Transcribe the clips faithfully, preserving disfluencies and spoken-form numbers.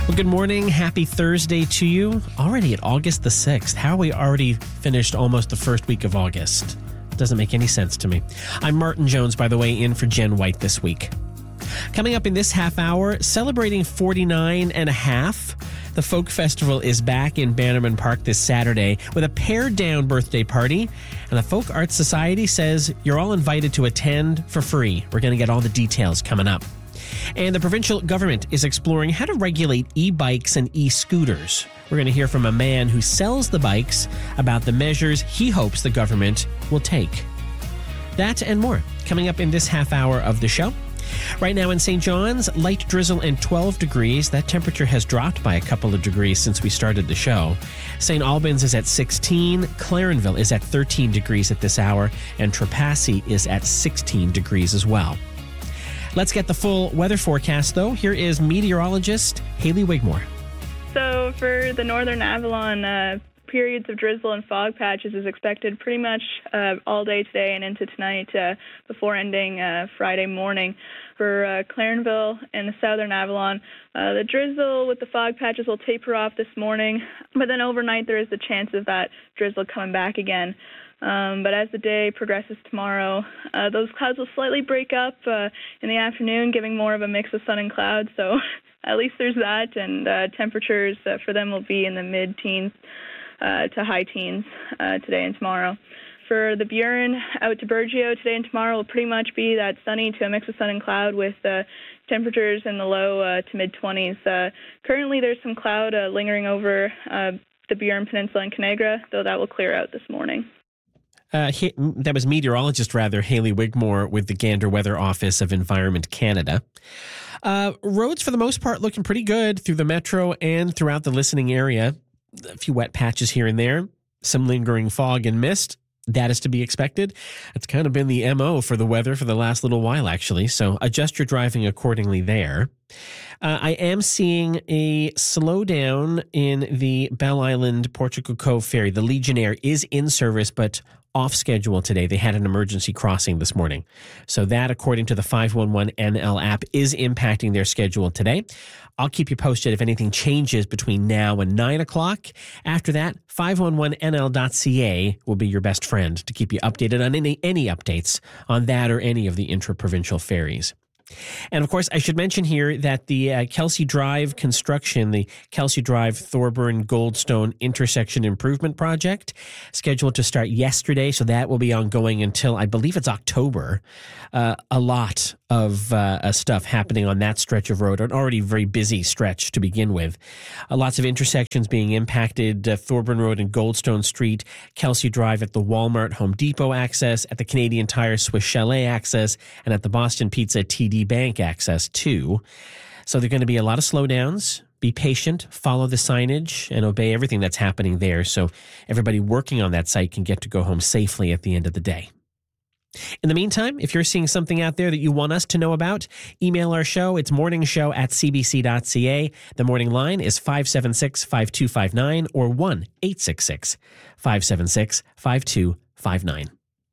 Well, good morning. Happy Thursday to you. Already at August the sixth. How are we already finished almost the first week of August? Doesn't make any sense to me. I'm Martin Jones, by the way, in for Jen White this week. Coming up in this half hour, celebrating forty-nine and a half. The Folk Festival is back in Bannerman Park this Saturday with a pared-down birthday party. And the Folk Arts Society says you're all invited to attend for free. We're going to get all the details coming up. And the provincial government is exploring how to regulate e-bikes and e-scooters. We're going to hear from a man who sells the bikes about the measures he hopes the government will take. That and more coming up in this half hour of the show. Right now in Saint John's, light drizzle and twelve degrees. That temperature has dropped by a couple of degrees since we started the show. Saint Albans is at sixteen, Clarenville is at thirteen degrees at this hour, and Trepassey is at sixteen degrees as well. Let's get the full weather forecast, though. Here is meteorologist Hayley Wigmore. So for the Northern Avalon, uh, periods of drizzle and fog patches is expected pretty much uh, all day today and into tonight uh, before ending uh, Friday morning. For uh, Clarenville and the Southern Avalon, uh, the drizzle with the fog patches will taper off this morning, but then overnight there is the chance of that drizzle coming back again. Um, but as the day progresses tomorrow, uh, those clouds will slightly break up uh, in the afternoon, giving more of a mix of sun and clouds. So at least there's that, and uh, temperatures uh, for them will be in the mid-teens uh, to high teens uh, today and tomorrow. For the Burin out to Burgeo today and tomorrow will pretty much be that sunny to a mix of sun and cloud with uh, temperatures in the low uh, to mid-twenties. Uh, currently there's some cloud uh, lingering over uh, the Burin Peninsula and Conagra, though that will clear out this morning. Uh, he, that was meteorologist, rather, Hayley Wigmore with the Gander Weather Office of Environment Canada. Uh, roads, for the most part, looking pretty good through the metro and throughout the listening area. A few wet patches here and there, some lingering fog and mist. That is to be expected. It's kind of been the M O for the weather for the last little while, actually. So adjust your driving accordingly there. Uh, I am seeing a slowdown in the Belle Island Portugal Cove ferry. The Legionnaire is in service, but off schedule today. They had an emergency crossing this morning. So that, according to the five one one N L app, is impacting their schedule today. I'll keep you posted if anything changes between now and nine o'clock. After that, five one one N L dot C A will be your best friend to keep you updated on any, any updates on that or any of the intra-provincial ferries. And of course, I should mention here that the uh, Kelsey Drive construction, the Kelsey Drive Thorburn Goldstone intersection improvement project, scheduled to start yesterday. So that will be ongoing until I believe it's October. Uh, a lot of uh, stuff happening on that stretch of road, an already very busy stretch to begin with. Uh, lots of intersections being impacted, uh, Thorburn Road and Goldstone Street, Kelsey Drive at the Walmart Home Depot access, at the Canadian Tire Swiss Chalet access, and at the Boston Pizza T D Bank access too. So there are going to be a lot of slowdowns. Be patient, follow the signage, and obey everything that's happening there so everybody working on that site can get to go home safely at the end of the day. In the meantime, if you're seeing something out there that you want us to know about, email our show. It's morningshow at c b c dot c a. The morning line is five seven six, five two five nine or one eight six six, five seven six, five two five nine.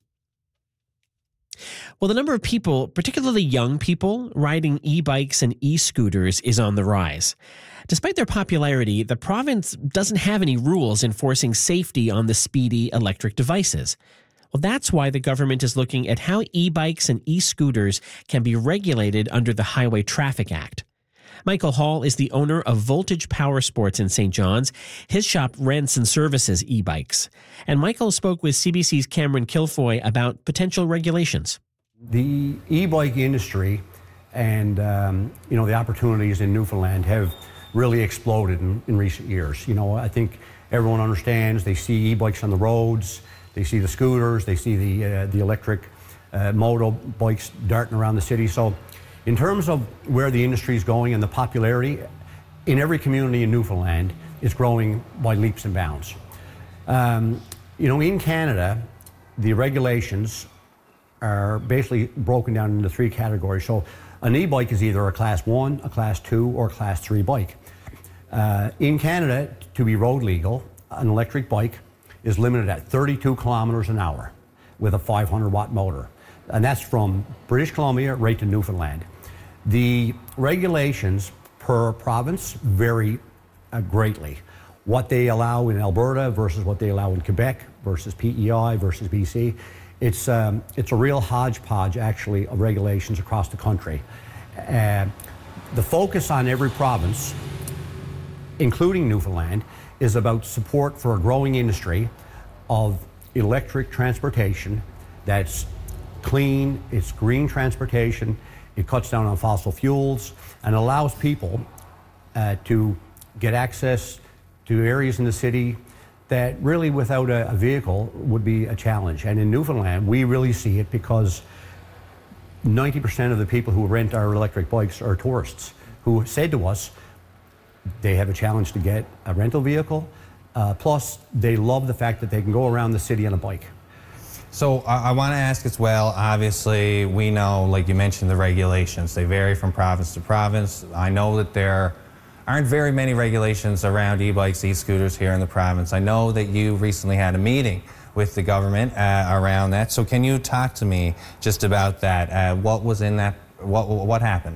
Well, the number of people, particularly young people, riding e-bikes and e-scooters is on the rise. Despite their popularity, the province doesn't have any rules enforcing safety on the speedy electric devices. Well, that's why the government is looking at how e-bikes and e-scooters can be regulated under the Highway Traffic Act. Michael Hall is the owner of Voltage Power Sports in Saint John's. His shop rents and services e-bikes. And Michael spoke with C B C's Cameron Kilfoy about potential regulations. The e-bike industry and um, you know the opportunities in Newfoundland have really exploded in, in recent years. You know, I think everyone understands. They see e-bikes on the roads. They see the scooters, they see the uh, the electric uh, moto bikes darting around the city. So in terms of where the industry is going and the popularity, in every community in Newfoundland, it's growing by leaps and bounds. Um, you know, in Canada, the regulations are basically broken down into three categories. So an e-bike is either a class one, a class two, or a class three bike. Uh, in Canada, to be road legal, an electric bike is limited at thirty-two kilometers an hour with a five hundred watt motor. And that's from British Columbia right to Newfoundland. The regulations per province vary uh, greatly. What they allow in Alberta versus what they allow in Quebec versus P E I versus B C, it's, um, it's a real hodgepodge, actually, of regulations across the country. Uh, the focus on every province, including Newfoundland, is about support for a growing industry of electric transportation that's clean, it's green transportation, it cuts down on fossil fuels, and allows people uh, to get access to areas in the city that really without a, a vehicle would be a challenge. And in Newfoundland, we really see it because ninety percent of the people who rent our electric bikes are tourists who said to us they have a challenge to get a rental vehicle, uh, plus they love the fact that they can go around the city on a bike. So I, I want to ask as well, obviously we know, like you mentioned, the regulations, they vary from province to province. I know that there aren't very many regulations around e-bikes, e-scooters here in the province. I know that you recently had a meeting with the government uh, around that. So can you talk to me just about that? Uh, what was in that, what, what happened?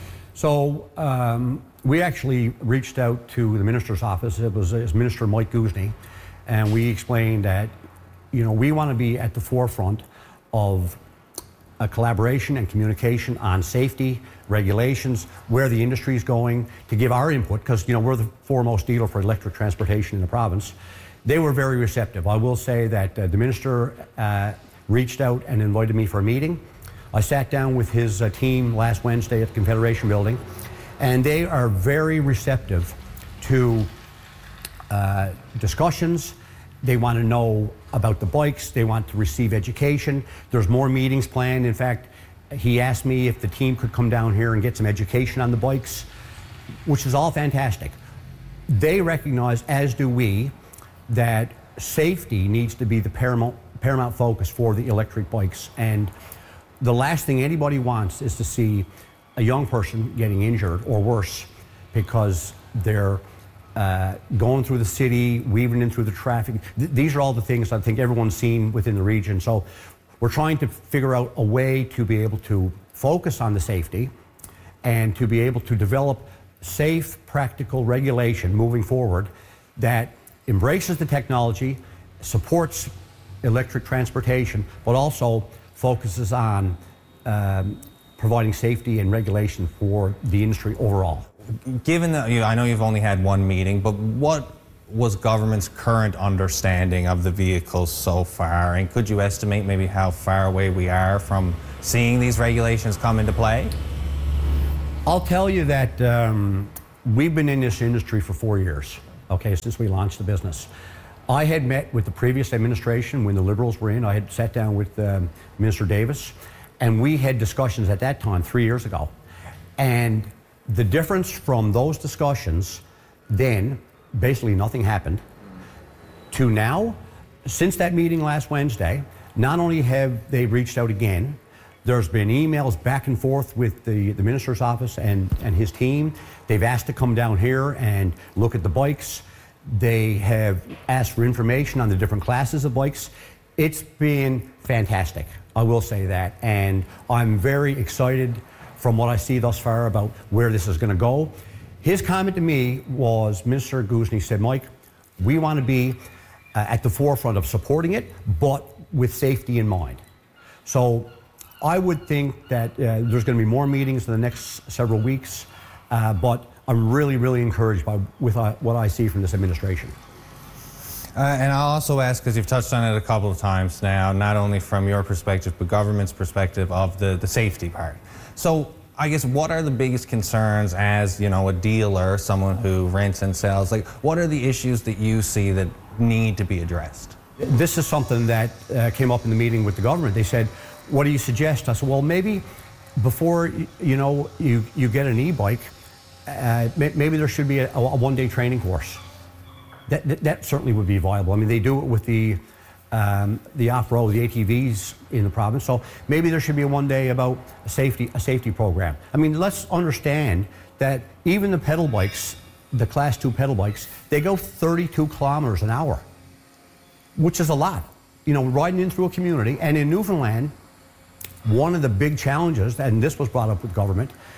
So um, we actually reached out to the minister's office. It was, it was Minister Mike Guzny, and we explained that, you know, we want to be at the forefront of a collaboration and communication on safety, regulations, where the industry is going, to give our input, because, you know, we're the foremost dealer for electric transportation in the province. They were very receptive. I will say that uh, the minister uh, reached out and invited me for a meeting. I sat down with his uh, team last Wednesday at the Confederation Building, and they are very receptive to uh, discussions. They want to know about the bikes. They want to receive education. There's more meetings planned. In fact, he asked me if the team could come down here and get some education on the bikes, which is all fantastic. They recognize, as do we, that safety needs to be the paramount, paramount focus for the electric bikes. And the last thing anybody wants is to see a young person getting injured or worse because they're uh, going through the city, weaving in through the traffic. Th- these are all the things I think everyone's seen within the region. So we're trying to figure out a way to be able to focus on the safety and to be able to develop safe, practical regulation moving forward that embraces the technology, supports electric transportation, but also focuses on um, providing safety and regulation for the industry overall. Given that, you know, I know you've only had one meeting, but what was government's current understanding of the vehicles so far? And could you estimate maybe how far away we are from seeing these regulations come into play? I'll tell you that um, we've been in this industry for four years, okay, since we launched the business. I had met with the previous administration when the Liberals were in. I had sat down with um, Minister Davis, and we had discussions at that time, three years ago. And the difference from those discussions, then, basically nothing happened, to now, since that meeting last Wednesday, not only have they reached out again, there's been emails back and forth with the, the minister's office and, and his team. They've asked to come down here and look at the bikes. They have asked for information on the different classes of bikes. It's been fantastic, I will say that. And I'm very excited from what I see thus far about where this is going to go. His comment to me was, Minister Guzny said, Mike, we want to be uh, at the forefront of supporting it, but with safety in mind. So I would think that uh, there's going to be more meetings in the next several weeks, uh, but I'm really, really encouraged by with uh, what I see from this administration. Uh, and I'll also ask, because you've touched on it a couple of times now, not only from your perspective, but government's perspective of the, the safety part. So I guess what are the biggest concerns as, you know, a dealer, someone who rents and sells? Like, what are the issues that you see that need to be addressed? This is something that uh, came up in the meeting with the government. They said, what do you suggest? I said, well, maybe before, you know, you, you get an e-bike, uh, maybe there should be a, a one-day training course. That, that, that certainly would be viable. I mean, they do it with the um, the off-road, the A T Vs in the province. So maybe there should be a one day about a safety a safety program. I mean, let's understand that even the pedal bikes, the class two pedal bikes, they go thirty-two kilometers an hour, which is a lot. You know, riding in through a community. And in Newfoundland, one of the big challenges, and this was brought up with government,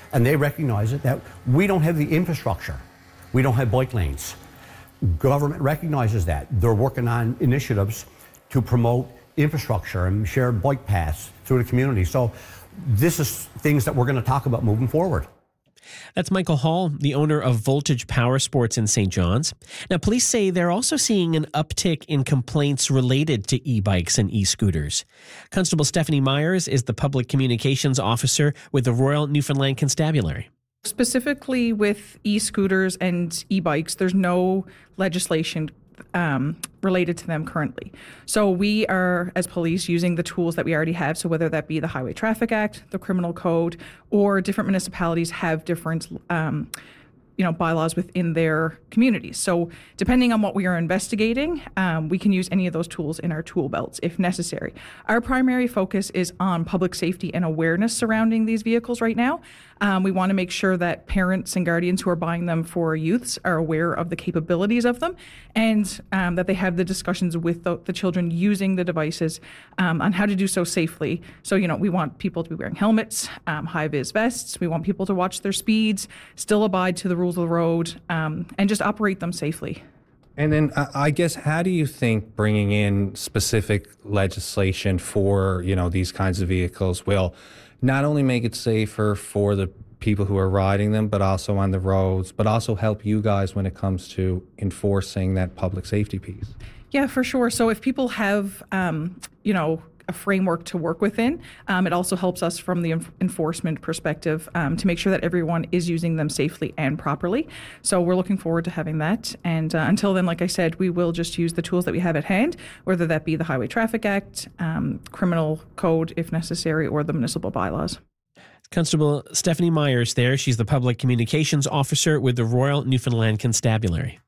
and they recognize it, that we don't have the infrastructure. We don't have bike lanes. Government recognizes that. They're working on initiatives to promote infrastructure and shared bike paths through the community. So this is things that we're going to talk about moving forward. That's Michael Hall, the owner of Voltage Power Sports in Saint John's. Now, police say they're also seeing an uptick in complaints related to e-bikes and e-scooters. Constable Stephanie Myers is the public communications officer with the Royal Newfoundland Constabulary. Specifically with e-scooters and e-bikes, there's no legislation um, related to them currently. So we are, as police, using the tools that we already have. So whether that be the Highway Traffic Act, the Criminal Code, or different municipalities have different um, you know, bylaws within their communities. So depending on what we are investigating, um, we can use any of those tools in our tool belts if necessary. Our primary focus is on public safety and awareness surrounding these vehicles right now. Um, we want to make sure that parents and guardians who are buying them for youths are aware of the capabilities of them, and um, that they have the discussions with the, the children using the devices um, on how to do so safely. So, you know, we want people to be wearing helmets, um, high-vis vests. We want people to watch their speeds, still abide to the rules of the road, um, and just operate them safely. And then uh, I guess, how do you think bringing in specific legislation for, you know, these kinds of vehicles will not only make it safer for the people who are riding them, but also on the roads, but also help you guys when it comes to enforcing that public safety piece? Yeah, for sure. So if people have, um, you know, a framework to work within, um, it also helps us from the enf- enforcement perspective um, to make sure that everyone is using them safely and properly. So we're looking forward to having that. And uh, until then, like I said, we will just use the tools that we have at hand, whether that be the Highway Traffic Act, um, Criminal Code if necessary, or the municipal bylaws. Constable Stephanie Myers there. She's the public communications officer with the Royal Newfoundland Constabulary.